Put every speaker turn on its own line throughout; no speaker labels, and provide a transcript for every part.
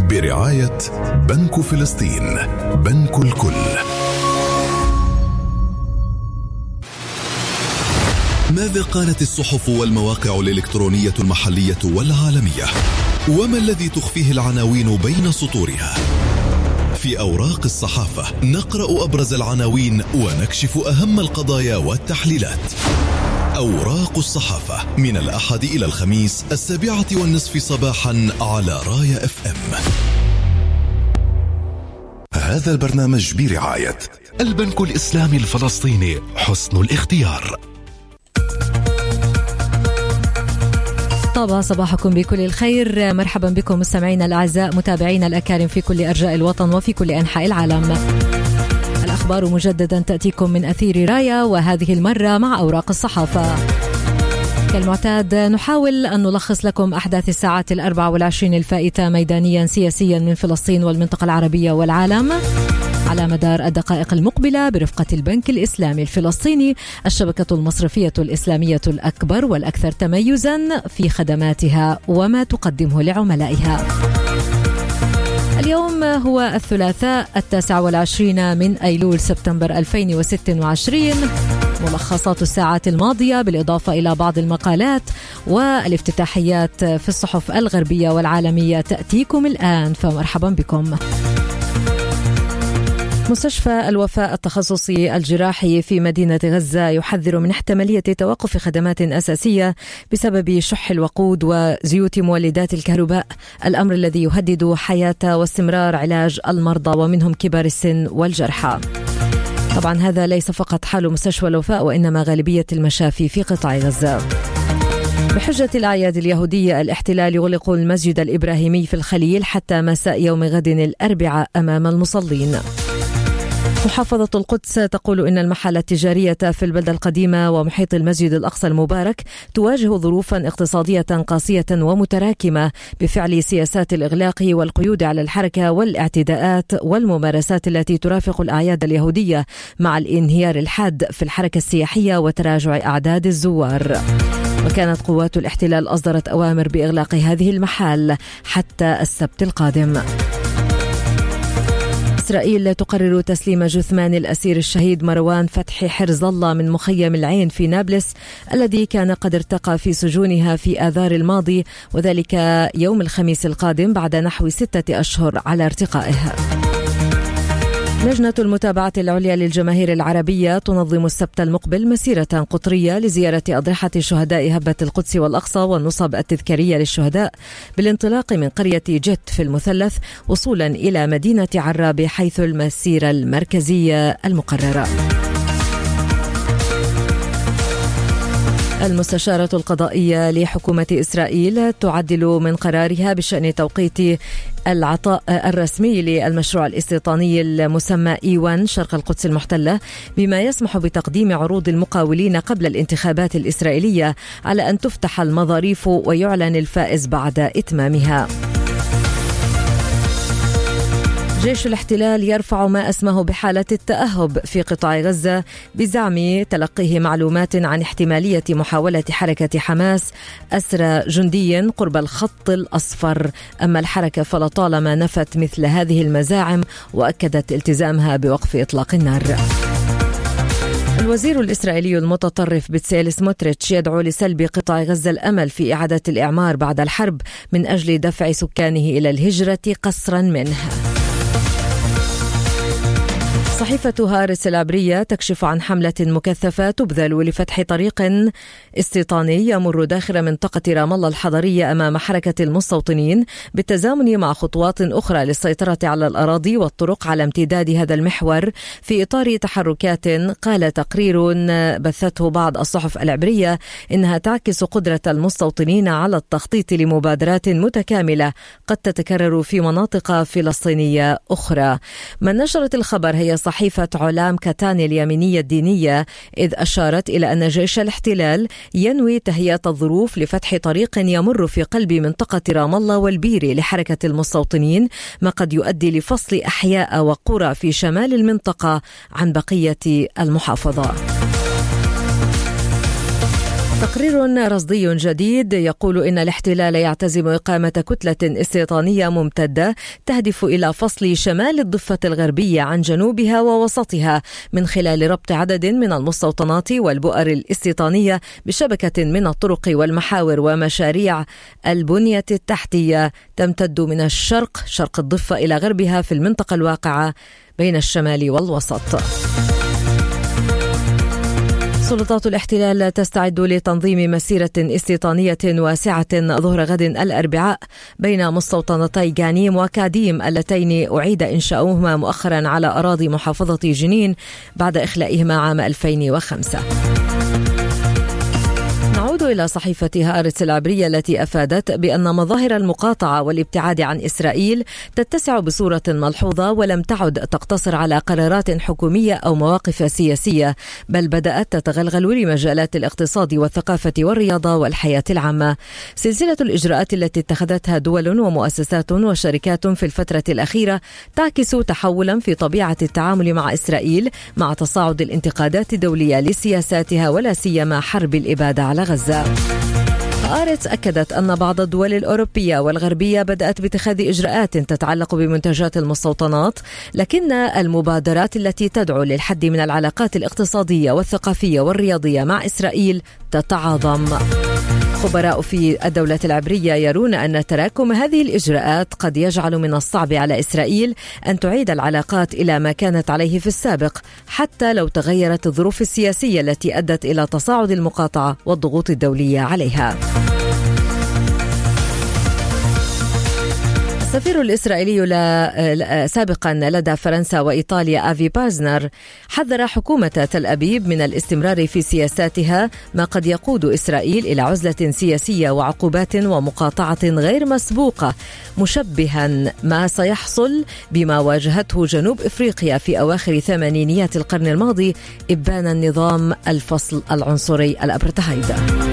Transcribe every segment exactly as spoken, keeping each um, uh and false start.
برعاية بنك فلسطين، بنك الكل. ماذا قالت الصحف والمواقع الإلكترونية المحلية والعالمية؟ وما الذي تخفيه العناوين بين سطورها؟ في أوراق الصحافة نقرأ أبرز العناوين ونكشف أهم القضايا والتحليلات. أوراق الصحافة من الأحد إلى الخميس السابعة والنصف صباحا على راية اف ام. هذا البرنامج برعاية البنك الإسلامي الفلسطيني، حسن الاختيار.
طاب صباحكم بكل الخير، مرحبا بكم مستمعينا الأعزاء، متابعينا الأكارم في كل أرجاء الوطن وفي كل أنحاء العالم. الأخبار مجددا تأتيكم من أثير راية، وهذه المرة مع أوراق الصحافة. كالمعتاد نحاول أن نلخص لكم أحداث الساعات الأربع والعشرين الفائتة ميدانيا سياسيا من فلسطين والمنطقة العربية والعالم على مدار الدقائق المقبلة برفقة البنك الإسلامي الفلسطيني، الشبكة المصرفية الإسلامية الأكبر والأكثر تميزا في خدماتها وما تقدمه لعملائها. اليوم هو الثلاثاء التاسع والعشرين من أيلول سبتمبر ألفين وستة وعشرين. ملخصات الساعات الماضية بالإضافة إلى بعض المقالات والافتتاحيات في الصحف الغربية والعالمية تأتيكم الآن، فمرحبا بكم. مستشفى الوفاء التخصصي الجراحي في مدينة غزة يحذر من احتمالية توقف خدمات أساسية بسبب شح الوقود وزيوت مولدات الكهرباء، الأمر الذي يهدد حياة واستمرار علاج المرضى ومنهم كبار السن والجرحى. طبعا هذا ليس فقط حال مستشفى الوفاء، وإنما غالبية المشافي في قطاع غزة. بحجة الأعياد اليهودية الاحتلال يغلق المسجد الإبراهيمي في الخليل حتى مساء يوم غد الأربعاء أمام المصلين. محافظة القدس تقول إن المحال التجارية في البلدة القديمة ومحيط المسجد الأقصى المبارك تواجه ظروفا اقتصادية قاسية ومتراكمة بفعل سياسات الإغلاق والقيود على الحركة والاعتداءات والممارسات التي ترافق الأعياد اليهودية، مع الانهيار الحاد في الحركة السياحية وتراجع أعداد الزوار. وكانت قوات الاحتلال أصدرت أوامر بإغلاق هذه المحال حتى السبت القادم. إسرائيل تقرر تسليم جثمان الأسير الشهيد مروان فتحي حرز الله من مخيم العين في نابلس، الذي كان قد ارتقى في سجونها في آذار الماضي، وذلك يوم الخميس القادم بعد نحو ستة أشهر على ارتقائه. لجنة المتابعة العليا للجماهير العربية تنظم السبت المقبل مسيرة قطرية لزيارة أضرحة شهداء هبة القدس والأقصى والنصب التذكارية للشهداء، بالانطلاق من قرية جت في المثلث وصولا إلى مدينة عراب حيث المسيرة المركزية المقررة. المستشارة القضائية لحكومة إسرائيل تعدل من قرارها بشأن توقيت العطاء الرسمي للمشروع الاستيطاني المسمى إيوان شرق القدس المحتلة، بما يسمح بتقديم عروض المقاولين قبل الانتخابات الإسرائيلية على أن تفتح المظاريف ويعلن الفائز بعد إتمامها. جيش الاحتلال يرفع ما اسمه بحالة التأهب في قطاع غزة بزعم تلقيه معلومات عن احتمالية محاولة حركة حماس أسر جندي قرب الخط الأصفر، أما الحركة فلطالما نفت مثل هذه المزاعم وأكدت التزامها بوقف إطلاق النار. الوزير الإسرائيلي المتطرف بتسيل سموتريتش يدعو لسلب قطاع غزة الأمل في إعادة الإعمار بعد الحرب من أجل دفع سكانه إلى الهجرة قسرا منه. صحيفة هارس العبرية تكشف عن حملة مكثفة تبذل لفتح طريق استيطاني يمر داخل منطقة رام الله الحضرية أمام حركة المستوطنين، بالتزامن مع خطوات أخرى للسيطرة على الأراضي والطرق على امتداد هذا المحور، في إطار تحركات قال تقرير بثته بعض الصحف العبرية إنها تعكس قدرة المستوطنين على التخطيط لمبادرات متكاملة قد تتكرر في مناطق فلسطينية أخرى. من نشرت الخبر هي صحيفة علام كتاني اليمينية الدينية، إذ أشارت إلى أن جيش الاحتلال ينوي تهيئة الظروف لفتح طريق يمر في قلب منطقة رام الله والبيري لحركة المستوطنين، ما قد يؤدي لفصل أحياء وقرى في شمال المنطقة عن بقية المحافظة. تقرير رصدي جديد يقول إن الاحتلال يعتزم إقامة كتلة استيطانية ممتدة تهدف إلى فصل شمال الضفة الغربية عن جنوبها ووسطها من خلال ربط عدد من المستوطنات والبؤر الاستيطانية بشبكة من الطرق والمحاور ومشاريع البنية التحتية تمتد من الشرق شرق الضفة إلى غربها في المنطقة الواقعة بين الشمال والوسط. سلطات الاحتلال تستعد لتنظيم مسيرة استيطانية واسعة ظهر غد الأربعاء بين مستوطنتي جانيم وكاديم اللتين أعيد إنشاؤهما مؤخرا على أراضي محافظة جنين بعد إخلائهما عام ألفين وخمسة. نعود إلى صحيفة هآرتس العبرية التي أفادت بأن مظاهر المقاطعة والابتعاد عن إسرائيل تتسع بصورة ملحوظة ولم تعد تقتصر على قرارات حكومية أو مواقف سياسية، بل بدأت تتغلغل لمجالات الاقتصاد والثقافة والرياضة والحياة العامة. سلسلة الإجراءات التي اتخذتها دول ومؤسسات وشركات في الفترة الأخيرة تعكس تحولا في طبيعة التعامل مع إسرائيل مع تصاعد الانتقادات الدولية لسياساتها ولا سيما حرب الإبادة على غزة. هآرتس أكدت أن بعض الدول الأوروبية والغربية بدأت باتخاذ إجراءات تتعلق بمنتجات المستوطنات، لكن المبادرات التي تدعو للحد من العلاقات الاقتصادية والثقافية والرياضية مع إسرائيل تتعاظم. خبراء في الدولة العبرية يرون أن تراكم هذه الإجراءات قد يجعل من الصعب على إسرائيل أن تعيد العلاقات إلى ما كانت عليه في السابق، حتى لو تغيرت الظروف السياسية التي أدت إلى تصاعد المقاطعة والضغوط الدولية عليها. السفير الإسرائيلي سابقا لدى فرنسا وإيطاليا آفي بازنر حذر حكومة تل أبيب من الاستمرار في سياساتها ما قد يقود إسرائيل إلى عزلة سياسية وعقوبات ومقاطعة غير مسبوقة، مشبها ما سيحصل بما واجهته جنوب إفريقيا في أواخر ثمانينيات القرن الماضي إبان النظام الفصل العنصري الأبرتهايد.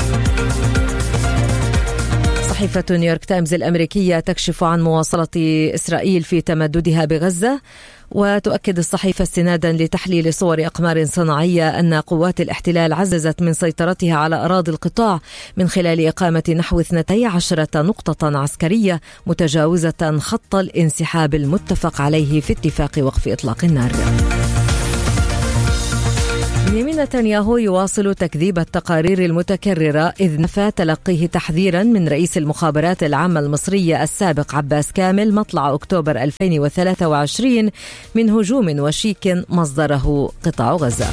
صحيفة نيويورك تايمز الأمريكية تكشف عن مواصلة إسرائيل في تمددها بغزة، وتؤكد الصحيفة استنادا لتحليل صور أقمار صناعية أن قوات الاحتلال عززت من سيطرتها على أراضي القطاع من خلال إقامة نحو اثنتي عشرة نقطة عسكرية متجاوزة خط الانسحاب المتفق عليه في اتفاق وقف إطلاق النار. بنيامين نتنياهو يواصل تكذيب التقارير المتكررة إذ نفى تلقيه تحذيرا من رئيس المخابرات العامة المصرية السابق عباس كامل مطلع أكتوبر ألفين وثلاثة وعشرين من هجوم وشيك مصدره قطاع غزة.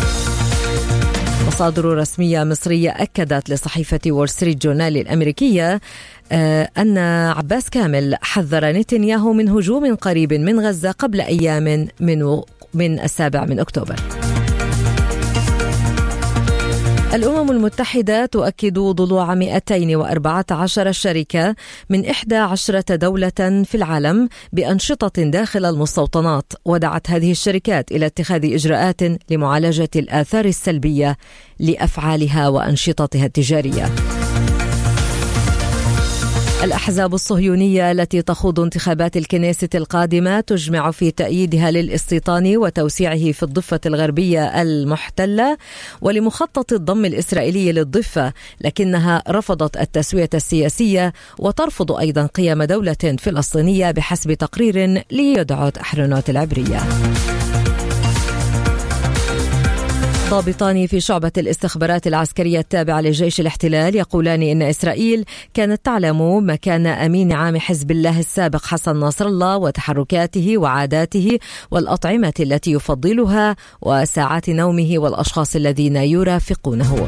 مصادر رسمية مصرية أكدت لصحيفة وول ستريت جورنال الأمريكية أن عباس كامل حذر نتنياهو من هجوم قريب من غزة قبل أيام من من السابع من أكتوبر. الأمم المتحدة تؤكد ضلوع مئتين وأربعة عشر شركة من إحدى عشرة دولة في العالم بأنشطة داخل المستوطنات، ودعت هذه الشركات إلى اتخاذ إجراءات لمعالجة الآثار السلبية لأفعالها وأنشطتها التجارية. الأحزاب الصهيونية التي تخوض انتخابات الكنيسة القادمة تجمع في تأييدها للاستيطان وتوسيعه في الضفة الغربية المحتلة ولمخطط الضم الإسرائيلي للضفة، لكنها رفضت التسوية السياسية وترفض أيضا قيام دولة فلسطينية بحسب تقرير ليدعوت أحرنوت العبرية. ضابطان في شعبة الاستخبارات العسكرية التابعة لجيش الاحتلال يقولان إن إسرائيل كانت تعلم مكان أمين عام حزب الله السابق حسن نصر الله وتحركاته وعاداته والأطعمة التي يفضلها وساعات نومه والأشخاص الذين يرافقونه.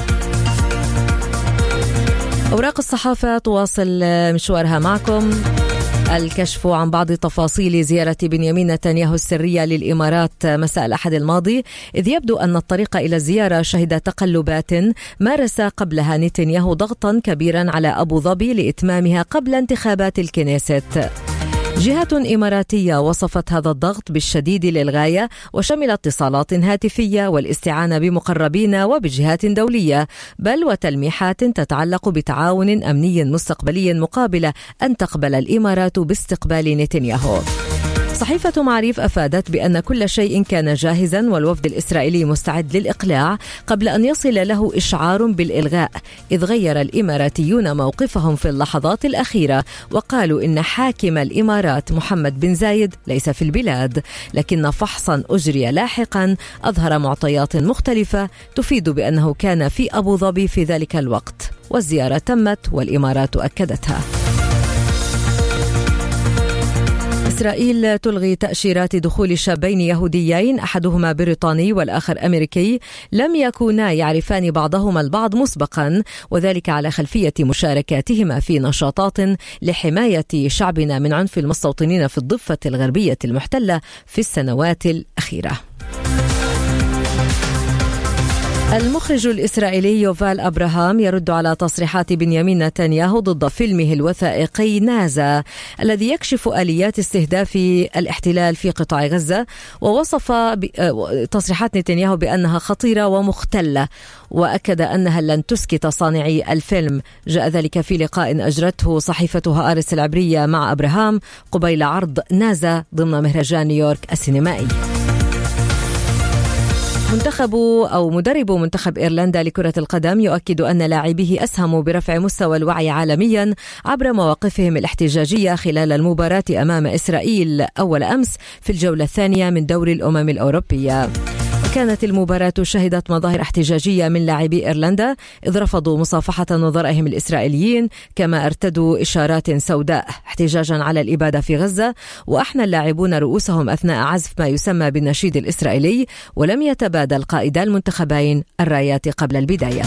أوراق الصحافة تواصل مشوارها معكم. الكشف عن بعض تفاصيل زيارة بنيامين نتنياهو السرية للإمارات مساء الأحد الماضي، إذ يبدو أن الطريق إلى الزيارة شهد تقلبات مارس قبلها نتنياهو ضغطا كبيرا على أبو ظبي لإتمامها قبل انتخابات الكنيست. جهات إماراتية وصفت هذا الضغط بالشديد للغاية وشمل اتصالات هاتفية والاستعانة بمقربين وبجهات دولية، بل وتلميحات تتعلق بتعاون أمني مستقبلي مقابل أن تقبل الإمارات باستقبال نتنياهو. صحيفة معريف أفادت بأن كل شيء كان جاهزا والوفد الإسرائيلي مستعد للإقلاع قبل أن يصل له إشعار بالإلغاء، إذ غير الإماراتيون موقفهم في اللحظات الأخيرة وقالوا إن حاكم الإمارات محمد بن زايد ليس في البلاد، لكن فحصا أجري لاحقا أظهر معطيات مختلفة تفيد بأنه كان في أبو ظبي في ذلك الوقت، والزيارة تمت والإمارات أكدتها. إسرائيل تلغي تأشيرات دخول شابين يهوديين، أحدهما بريطاني والآخر أمريكي، لم يكونا يعرفان بعضهما البعض مسبقا، وذلك على خلفية مشاركاتهما في نشاطات لحماية شعبنا من عنف المستوطنين في الضفة الغربية المحتلة في السنوات الأخيرة. المخرج الإسرائيلي يوفال أبراهام يرد على تصريحات بنيامين نتنياهو ضد فيلمه الوثائقي نازا الذي يكشف آليات استهداف الاحتلال في قطاع غزة، ووصف تصريحات نتنياهو بأنها خطيرة ومختلة، وأكد أنها لن تسكت صانعي الفيلم. جاء ذلك في لقاء أجرته صحيفة هآرتس العبرية مع أبراهام قبيل عرض نازا ضمن مهرجان نيويورك السينمائي. منتخب أو مدرب منتخب إيرلندا لكرة القدم يؤكد أن لاعبيه أسهموا برفع مستوى الوعي عالميا عبر مواقفهم الاحتجاجية خلال المباراة أمام إسرائيل أول أمس في الجولة الثانية من دوري الأمم الأوروبية. كانت المباراة شهدت مظاهر احتجاجية من لاعبي إيرلندا، إذ رفضوا مصافحة نظرائهم الإسرائيليين، كما ارتدوا إشارات سوداء احتجاجا على الإبادة في غزة، وأحنى اللاعبون رؤوسهم أثناء عزف ما يسمى بالنشيد الإسرائيلي، ولم يتبادل قائدا المنتخبين الرايات قبل البداية.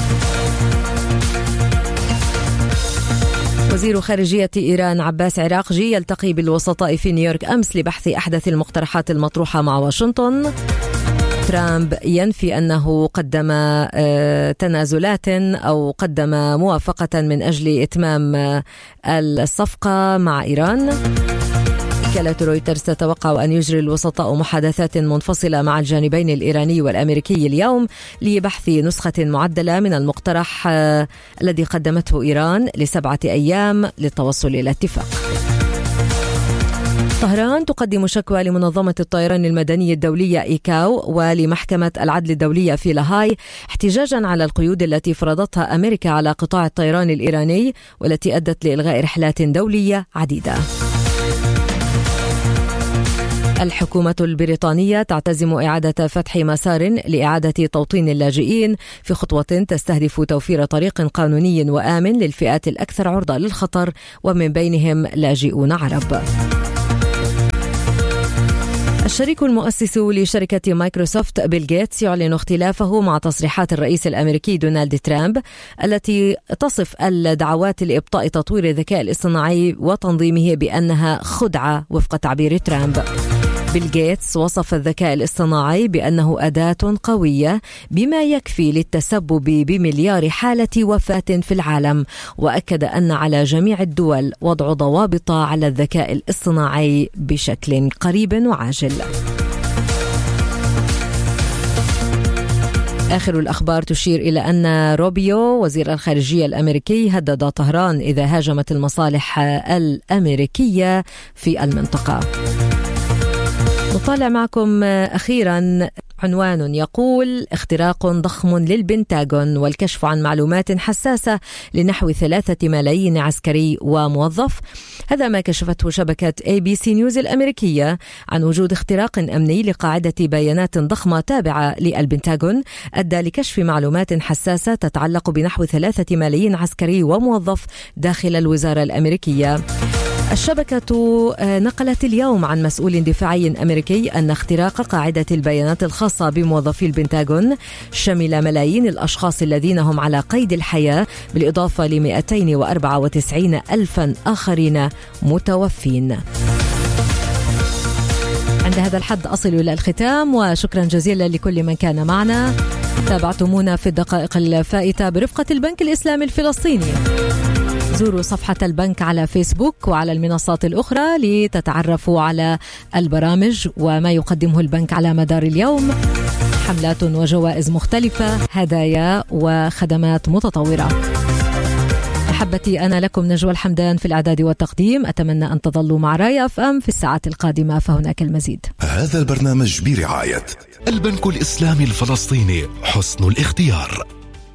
وزير خارجية إيران عباس عراقجي يلتقي بالوسطاء في نيويورك أمس لبحث أحدث المقترحات المطروحة مع واشنطن. ترامب ينفي أنه قدم تنازلات أو قدم موافقة من أجل إتمام الصفقة مع إيران. وكالة رويترز تتوقع أن يجري الوسطاء محادثات منفصلة مع الجانبين الإيراني والأمريكي اليوم لبحث نسخة معدلة من المقترح الذي قدمته إيران لسبعة أيام للتوصل إلى اتفاق. طهران تقدم شكوى لمنظمة الطيران المدني الدولية إيكاو ولمحكمة العدل الدولية في لاهاي احتجاجا على القيود التي فرضتها أمريكا على قطاع الطيران الإيراني والتي أدت لإلغاء رحلات دولية عديدة. الحكومة البريطانية تعتزم إعادة فتح مسار لإعادة توطين اللاجئين في خطوة تستهدف توفير طريق قانوني وآمن للفئات الأكثر عرضة للخطر، ومن بينهم لاجئون عرب. الشريك المؤسس لشركة مايكروسوفت بيل غيتس يعلن اختلافه مع تصريحات الرئيس الأمريكي دونالد ترامب التي تصف الدعوات لإبطاء تطوير الذكاء الاصطناعي وتنظيمه بأنها خدعة وفق تعبير ترامب. بيل غيتس وصف الذكاء الاصطناعي بأنه أداة قوية بما يكفي للتسبب بمليار حالة وفاة في العالم، وأكد أن على جميع الدول وضع ضوابط على الذكاء الاصطناعي بشكل قريب وعاجل. آخر الأخبار تشير إلى أن روبيو وزير الخارجية الأمريكي هدد طهران إذا هاجمت المصالح الأمريكية في المنطقة. نطالع معكم أخيرا عنوان يقول: اختراق ضخم للبنتاغون والكشف عن معلومات حساسة لنحو ثلاثة ملايين عسكري وموظف. هذا ما كشفته شبكة إيه بي سي نيوز الأمريكية عن وجود اختراق أمني لقاعدة بيانات ضخمة تابعة للبنتاغون أدى لكشف معلومات حساسة تتعلق بنحو ثلاثة ملايين عسكري وموظف داخل الوزارة الأمريكية. الشبكة نقلت اليوم عن مسؤول دفاعي أمريكي أن اختراق قاعدة البيانات الخاصة بموظفي البنتاغون شمل ملايين الأشخاص الذين هم على قيد الحياة، بالإضافة ل مئتين وأربعة وتسعين ألفا آخرين متوفين. عند هذا الحد أصل إلى الختام، وشكرا جزيلا لكل من كان معنا. تابعتمونا في الدقائق الفائتة برفقة البنك الإسلامي الفلسطيني. زوروا صفحة البنك على فيسبوك وعلى المنصات الأخرى لتتعرفوا على البرامج وما يقدمه البنك على مدار اليوم، حملات وجوائز مختلفة، هدايا وخدمات متطورة. محبتي أنا لكم نجوى الحمدان في الإعداد والتقديم. أتمنى أن تظلوا مع راي أف أم في الساعات القادمة، فهناك المزيد.
هذا البرنامج برعاية البنك الإسلامي الفلسطيني، حسن الاختيار.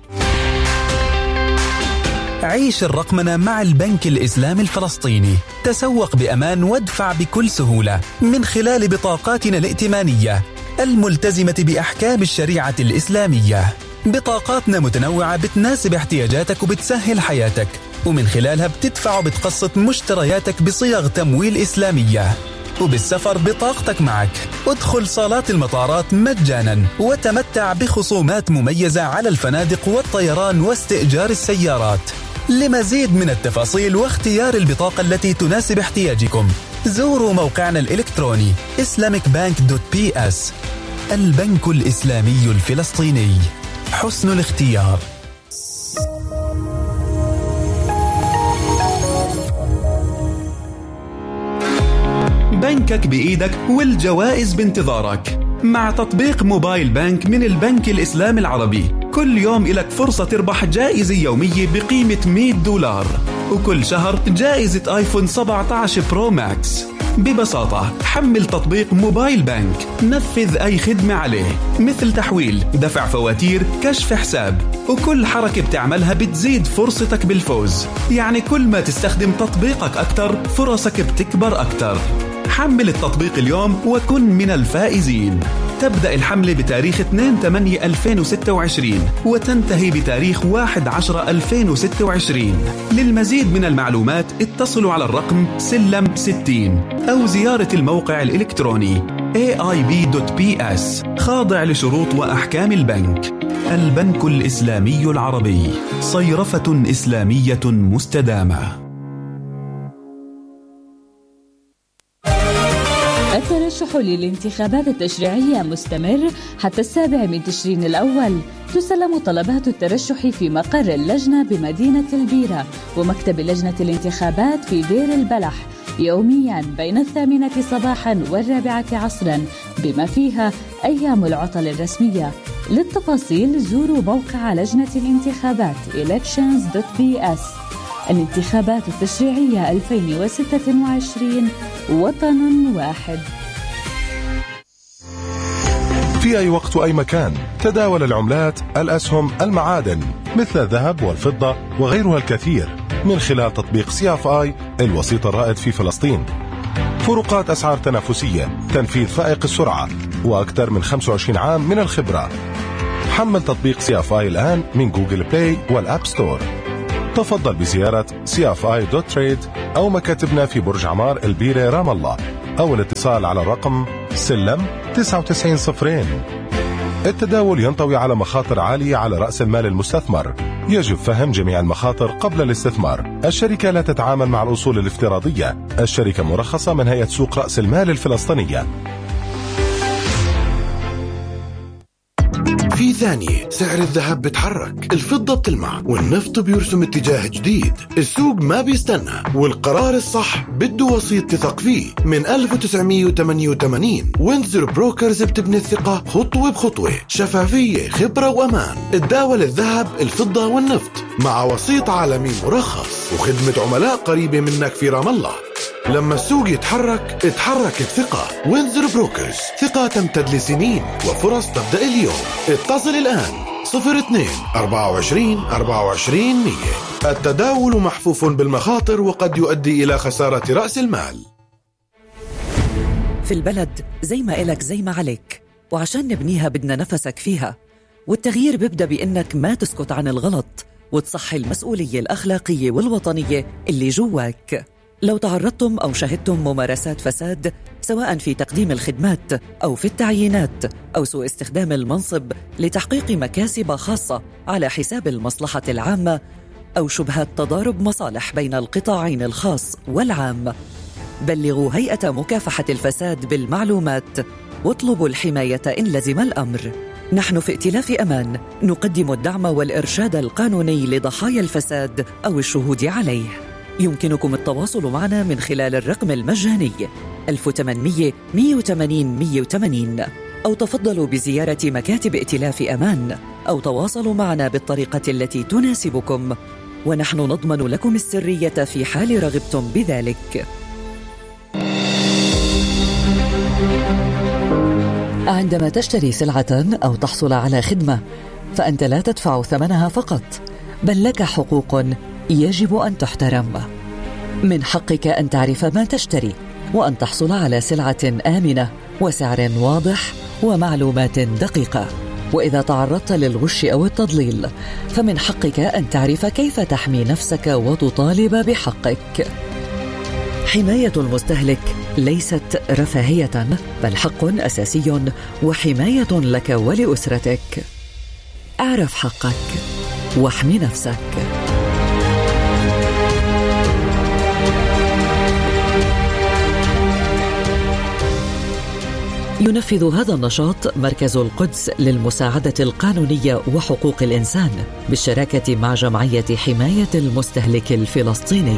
عيش الرقمنة مع البنك الإسلامي الفلسطيني. تسوق بأمان وادفع بكل سهولة من خلال بطاقاتنا الائتمانية الملتزمة بأحكام الشريعة الإسلامية. بطاقاتنا متنوعة بتناسب احتياجاتك وبتسهل حياتك، ومن خلالها بتدفع وبتقسط مشترياتك بصيغ تمويل إسلامية. وبالسفر بطاقتك معك. ادخل صالات المطارات مجانا وتمتع بخصومات مميزة على الفنادق والطيران واستئجار السيارات. لمزيد من التفاصيل واختيار البطاقة التي تناسب احتياجكم زوروا موقعنا الإلكتروني إسلاميك بانك دوت بي إس. البنك الإسلامي الفلسطيني، حسن الاختيار.
بنكك بإيدك والجوائز بانتظارك. مع تطبيق موبايل بانك من البنك الإسلامي العربي، كل يوم إلك فرصة تربح جائزة يومية بقيمة مئة دولار، وكل شهر جائزة آيفون سبعة عشر برو ماكس. ببساطة حمل تطبيق موبايل بانك، نفذ أي خدمة عليه مثل تحويل، دفع فواتير، كشف حساب، وكل حركة بتعملها بتزيد فرصتك بالفوز. يعني كل ما تستخدم تطبيقك أكتر فرصك بتكبر أكتر. حمل التطبيق اليوم وكن من الفائزين. تبدأ الحملة بتاريخ اثنين ثمانية ألفين وستة وعشرين وتنتهي بتاريخ واحد عشرة ألفين وستة وعشرين. للمزيد من المعلومات اتصلوا على الرقم سلم ستين أو زيارة الموقع الإلكتروني إيه آي بي دوت بي إس. خاضع لشروط وأحكام البنك. البنك الإسلامي العربي، صيرفة إسلامية مستدامة.
الترشح للانتخابات التشريعية مستمر حتى السابع من تشرين الأول. تسلم طلبات الترشح في مقر اللجنة بمدينة البيرة ومكتب لجنة الانتخابات في دير البلح يوميا بين الثامنة صباحا والرابعة عصرا، بما فيها أيام العطل الرسمية. للتفاصيل زوروا موقع لجنة الانتخابات إلكشنز دوت بي إس. الانتخابات التشريعية ألفين وستة وعشرين، وطن واحد.
في أي وقت وأي مكان تداول العملات، الأسهم، المعادن مثل الذهب والفضة وغيرها الكثير من خلال تطبيق سي اف آي الوسيط الرائد في فلسطين. فروقات أسعار تنافسية، تنفيذ فائق السرعة، وأكثر من خمسة وعشرين عام من الخبرة. حمل تطبيق سي اف آي الآن من جوجل بلاي والأب ستور. تفضل بزيارة سي اف آي دوت تريد أو مكاتبنا في برج عمار البيرة رام الله، أو الاتصال على الرقم سلم تسعة وتسعين صفرين. التداول ينطوي على مخاطر عالية على رأس المال المستثمر. يجب فهم جميع المخاطر قبل الاستثمار. الشركة لا تتعامل مع الأصول الافتراضية. الشركة مرخصة من هيئة سوق رأس المال الفلسطينية.
في ثانية سعر الذهب بتحرك، الفضة بتلمع، والنفط بيرسم اتجاه جديد. السوق ما بيستنى، والقرار الصح بده وسيط تثق فيه. من ألف وتسعمية وثمانية وثمانين وينزر بروكرز بتبني الثقة خطوة بخطوة، شفافية، خبرة وأمان. تداول الذهب، الفضة والنفط مع وسيط عالمي مرخص وخدمة عملاء قريبة منك في رام الله. لما السوق يتحرك اتحرك الثقة. وينزر بروكرز، ثقة تمتد لسنين وفرص تبدأ اليوم. اتصل الآن صفر اثنين أربعة وعشرين أربعة وعشرين مية. التداول محفوف بالمخاطر وقد يؤدي إلى خسارة رأس المال.
في البلد زي ما إلك زي ما عليك، وعشان نبنيها بدنا نفسك فيها. والتغيير بيبدأ بإنك ما تسكت عن الغلط وتصحي المسؤولية الأخلاقية والوطنية اللي جواك. لو تعرضتم أو شهدتم ممارسات فساد سواء في تقديم الخدمات أو في التعيينات أو سوء استخدام المنصب لتحقيق مكاسب خاصة على حساب المصلحة العامة أو شبهات تضارب مصالح بين القطاعين الخاص والعام، بلغوا هيئة مكافحة الفساد بالمعلومات واطلبوا الحماية إن لزم الأمر. نحن في ائتلاف أمان نقدم الدعم والإرشاد القانوني لضحايا الفساد أو الشهود عليه. يمكنكم التواصل معنا من خلال الرقم المجاني ألف وثمانمية مية وثمانين مية وثمانين، أو تفضلوا بزيارة مكاتب ائتلاف أمان، أو تواصلوا معنا بالطريقة التي تناسبكم ونحن نضمن لكم السرية في حال رغبتم بذلك. عندما تشتري سلعة أو تحصل على خدمة فأنت لا تدفع ثمنها فقط، بل لك حقوق يجب أن تحترم. من حقك أن تعرف ما تشتري وأن تحصل على سلعة آمنة وسعر واضح ومعلومات دقيقة. وإذا تعرضت للغش أو التضليل فمن حقك أن تعرف كيف تحمي نفسك وتطالب بحقك. حماية المستهلك ليست رفاهية، بل حق أساسي وحماية لك ولأسرتك. اعرف حقك واحمي نفسك. ينفذ هذا النشاط مركز القدس للمساعدة القانونية وحقوق الإنسان بالشراكة مع جمعية حماية المستهلك الفلسطيني.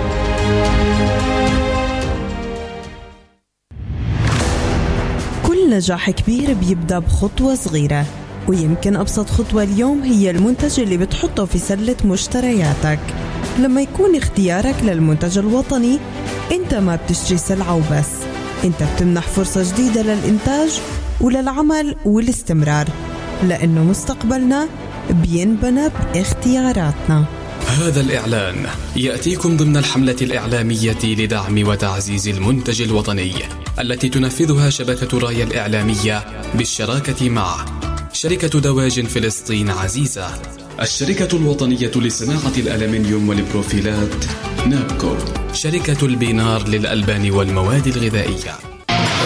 كل نجاح كبير بيبدأ بخطوة صغيرة، ويمكن أبسط خطوة اليوم هي المنتج اللي بتحطه في سلة مشترياتك. لما يكون اختيارك للمنتج الوطني، انت ما بتشتري سلعة وبس، انت بتمنح فرصة جديدة للإنتاج وللعمل والاستمرار، لأنه مستقبلنا بينبنى باختياراتنا.
هذا الإعلان يأتيكم ضمن الحملة الإعلامية لدعم وتعزيز المنتج الوطني التي تنفذها شبكة رايا الإعلامية بالشراكة مع شركة دواجن فلسطين عزيزة، الشركة الوطنية لصناعة الألمنيوم والبروفيلات نابكو، شركة البينار للألبان والمواد الغذائية.